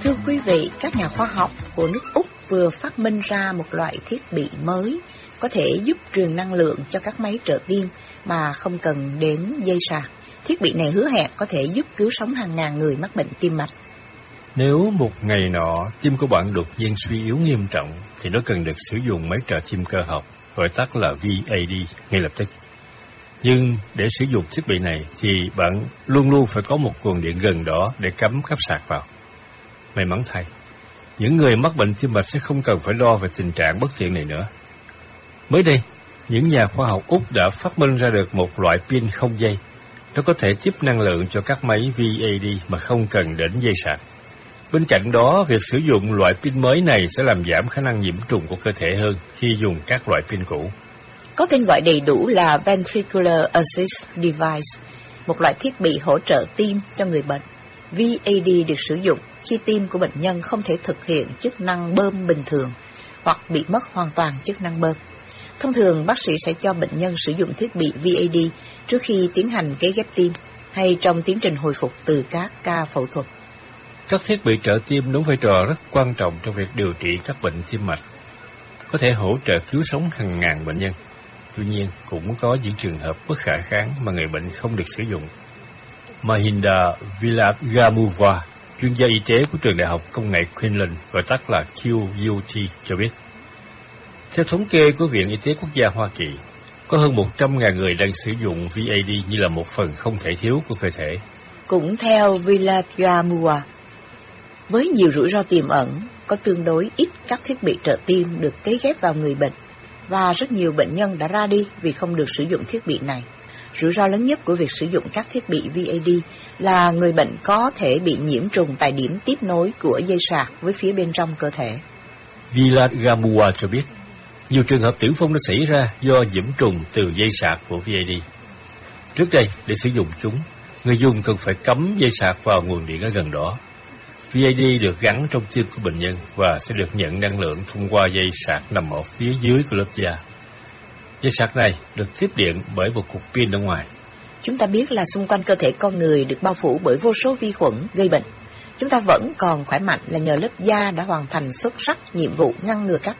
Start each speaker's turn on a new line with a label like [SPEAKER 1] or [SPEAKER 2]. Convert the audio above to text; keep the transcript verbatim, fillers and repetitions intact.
[SPEAKER 1] Thưa quý vị, các nhà khoa học của nước Úc vừa phát minh ra một loại thiết bị mới có thể giúp truyền năng lượng cho các máy trợ tim mà không cần đến dây sạc. Thiết bị này hứa hẹn có thể giúp cứu sống hàng ngàn người mắc bệnh tim mạch.
[SPEAKER 2] Nếu một ngày nọ tim của bạn đột nhiên suy yếu nghiêm trọng thì nó cần được sử dụng máy trợ tim cơ học, gọi tắt là vê a đê ngay lập tức. Nhưng để sử dụng thiết bị này thì bạn luôn luôn phải có một nguồn điện gần đó để cắm cáp sạc vào. May mắn thay, những người mắc bệnh tim mạch sẽ không cần phải lo về tình trạng bất tiện này nữa. Mới đây, những nhà khoa học Úc đã phát minh ra được một loại pin không dây. Nó có thể tiếp năng lượng cho các máy vê a đê mà không cần đến dây sạc. Bên cạnh đó, việc sử dụng loại pin mới này sẽ làm giảm khả năng nhiễm trùng của cơ thể hơn khi dùng các loại pin cũ.
[SPEAKER 1] Có tên gọi đầy đủ là Ventricular Assist Device, một loại thiết bị hỗ trợ tim cho người bệnh. vê a đê được sử dụng khi tim của bệnh nhân không thể thực hiện chức năng bơm bình thường hoặc bị mất hoàn toàn chức năng bơm. Thông thường, bác sĩ sẽ cho bệnh nhân sử dụng thiết bị vê a đê trước khi tiến hành cấy ghép tim hay trong tiến trình hồi phục từ các ca phẫu thuật.
[SPEAKER 2] Các thiết bị trợ tim đóng vai trò rất quan trọng trong việc điều trị các bệnh tim mạch, có thể hỗ trợ cứu sống hàng ngàn bệnh nhân. Tuy nhiên, cũng có những trường hợp bất khả kháng mà người bệnh không được sử dụng. Mahinda Vilagamuva, chuyên gia y tế của trường đại học công nghệ Queensland, gọi tắt là Q U T, cho biết. Theo thống kê của Viện Y tế Quốc gia Hoa Kỳ, có hơn một trăm nghìn người đang sử dụng vê a đê như là một phần không thể thiếu của cơ thể.
[SPEAKER 1] Cũng theo Vilagamuva, với nhiều rủi ro tiềm ẩn, có tương đối ít các thiết bị trợ tim được cấy ghép vào người bệnh, và rất nhiều bệnh nhân đã ra đi vì không được sử dụng thiết bị này. Rủi ro lớn nhất của việc sử dụng các thiết bị vê a đê là người bệnh có thể bị nhiễm trùng tại điểm tiếp nối của dây sạc với phía bên trong cơ thể.
[SPEAKER 2] Vilagamuva cho biết, nhiều trường hợp tử vong đã xảy ra do nhiễm trùng từ dây sạc của vê a đê. Trước đây, để sử dụng chúng, người dùng cần phải cắm dây sạc vào nguồn điện ở gần đó. vê a đê được gắn trong tim của bệnh nhân và sẽ được nhận năng lượng thông qua dây sạc nằm ở phía dưới của lớp da. Dây sạc này được tiếp điện bởi một cục pin ở ngoài.
[SPEAKER 1] Chúng ta biết là xung quanh cơ thể con người được bao phủ bởi vô số vi khuẩn gây bệnh. Chúng ta vẫn còn khỏe mạnh là nhờ lớp da đã hoàn thành xuất sắc nhiệm vụ ngăn ngừa các